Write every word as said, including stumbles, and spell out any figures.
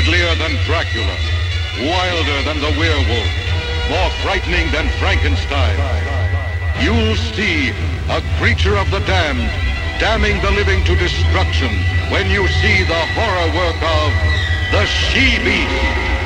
deadlier than Dracula, wilder than the werewolf, more frightening than Frankenstein. You'll see a creature of the damned, damning the living to destruction when you see the horror work of the She-Beast.